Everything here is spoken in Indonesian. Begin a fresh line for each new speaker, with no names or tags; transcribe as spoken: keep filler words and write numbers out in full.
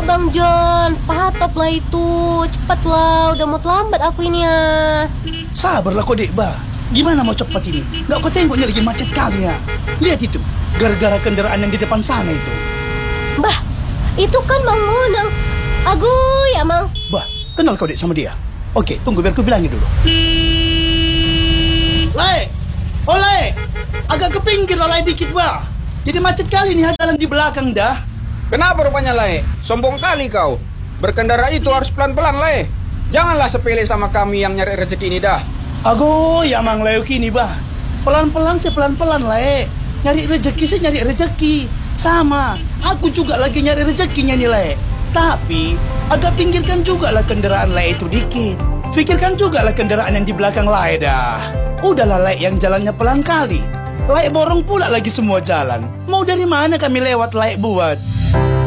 Bang John, pahatop lah itu. Cepatlah, udah mau terlambat aku ini ya.
Sabarlah kau dek bah. Gimana mau cepat ini? Nggak kau tengoknya lagi macet kali ya. Lihat itu, gara-gara kendaraan yang di depan sana itu.
Bah, itu kan Mang Monang. Agu ya Mang.
Bah, kenal kau dek sama dia? Oke, tunggu biar ku bilangin dulu. Lai, oh Lai, agak ke pinggir lah Lai dikit bah. Jadi macet kali nih jalan di belakang dah.
Kenapa rupanya, Lai? Sombong kali kau. Berkendara itu harus pelan-pelan, Lai. Janganlah sepele sama kami yang nyari rezeki ini dah.
Ago, ya Mang Leo kini bah. Pelan-pelan sih pelan-pelan Lai. Nyari rezeki sih nyari rezeki. Sama, aku juga lagi nyari rezekinya nih Lai. Tapi, agak pinggirkan juga lah kendaraan Lai itu dikit. Pikirkan juga lah kendaraan yang di belakang Lai dah. Udahlah Lai yang jalannya pelan kali. Lai borong pula lagi semua jalan. Mau dari mana kami lewat Lai buat?